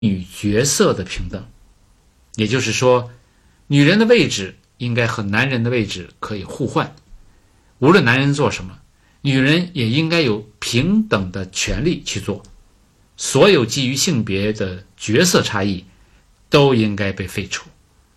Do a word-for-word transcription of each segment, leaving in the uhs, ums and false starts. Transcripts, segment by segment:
女角色的平等，也就是说，女人的位置应该和男人的位置可以互换，无论男人做什么，女人也应该有平等的权利去做。所有基于性别的角色差异都应该被废除。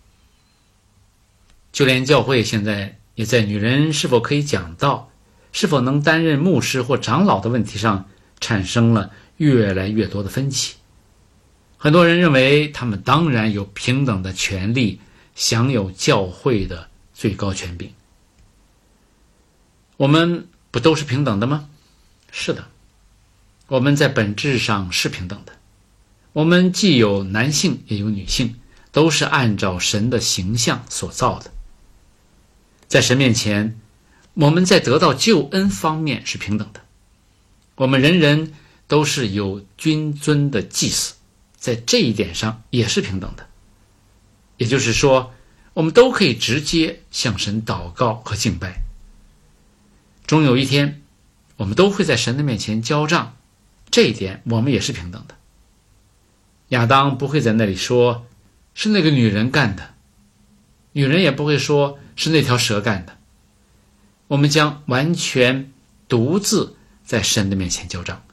就连教会现在也在女人是否可以讲道，是否能担任牧师或长老的问题上产生了越来越多的分歧。很多人认为他们当然有平等的权利，享有教会的最高权柄。我们不都是平等的吗？是的，我们在本质上是平等的。我们既有男性也有女性，都是按照神的形象所造的。在神面前，我们在得到救恩方面是平等的。我们人人都是有君尊的祭司，在这一点上也是平等的。也就是说，我们都可以直接向神祷告和敬拜。终有一天，我们都会在神的面前交账，这一点我们也是平等的。亚当不会在那里说是那个女人干的，女人也不会说是那条蛇干的。我们将完全独自在神的面前交账。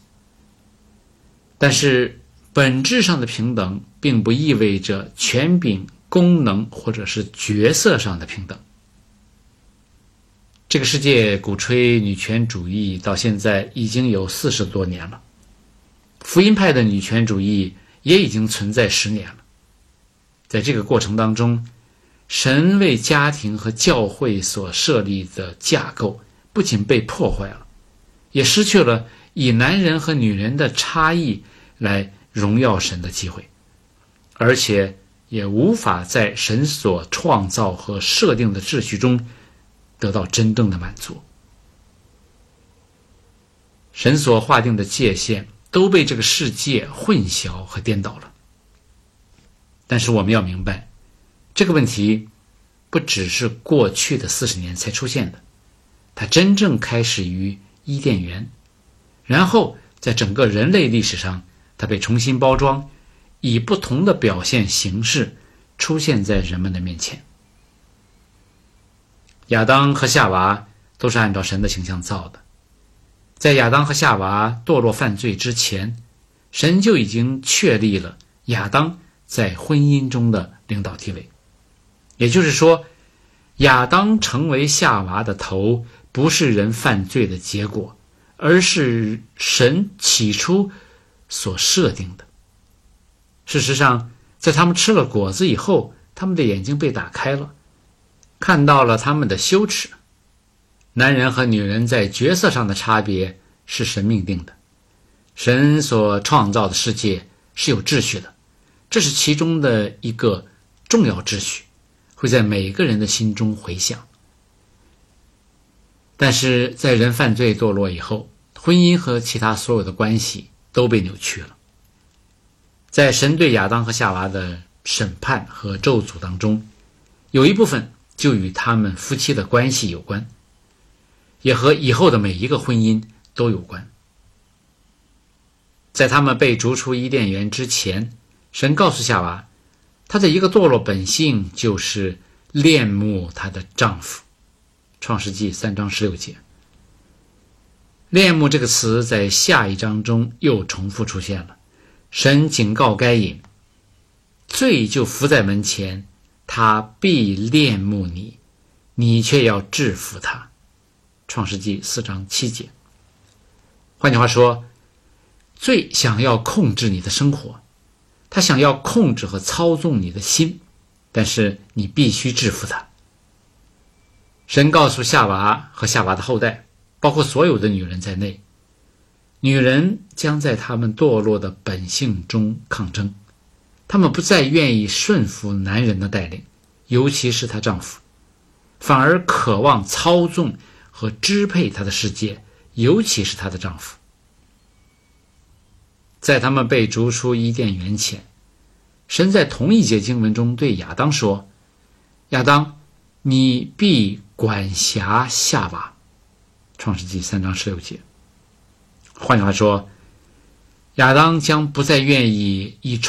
但是本质上的平等并不意味着权柄、功能或者是角色上的平等。这个世界鼓吹女权主义到现在已经有四十多年了，福音派的女权主义也已经存在十年了。在这个过程当中，神为家庭和教会所设立的架构不仅被破坏了，也失去了以男人和女人的差异来荣耀神的机会，而且也无法在神所创造和设定的秩序中得到真正的满足。神所划定的界限都被这个世界混淆和颠倒了。但是我们要明白，这个问题不只是过去的四十年才出现的，它真正开始于伊甸园，然后在整个人类历史上，它被重新包装，以不同的表现形式出现在人们的面前。亚当和夏娃都是按照神的形象造的。在亚当和夏娃堕落犯罪之前，神就已经确立了亚当在婚姻中的领导地位。也就是说，亚当成为夏娃的头，不是人犯罪的结果，而是神起初所设定的。事实上，在他们吃了果子以后，他们的眼睛被打开了，看到了他们的羞耻。男人和女人在角色上的差别是神命定的。神所创造的世界是有秩序的，这是其中的一个重要秩序，会在每个人的心中回响。但是在人犯罪堕落以后，婚姻和其他所有的关系都被扭曲了。在神对亚当和夏娃的审判和咒诅当中，有一部分就与他们夫妻的关系有关，也和以后的每一个婚姻都有关。在他们被逐出伊甸园之前，神告诉夏娃，她的一个堕落本性就是恋慕她的丈夫。创世纪三章十六节。恋慕这个词在下一章中又重复出现了。神警告该隐，罪就伏在门前，他必恋慕你，你却要制服他。创世纪四章七节。换句话说，罪想要控制你的生活，他想要控制和操纵你的心，但是你必须制服他。神告诉夏娃和夏娃的后代，包括所有的女人在内，女人将在她们堕落的本性中抗争，她们不再愿意顺服男人的带领，尤其是她丈夫，反而渴望操纵和支配她的世界，尤其是她的丈夫。在他们被逐出伊甸园前，神在同一节经文中对亚当说，亚当，你必管辖夏娃。创世纪三章十六节。换句话说， 亚当将不再愿意以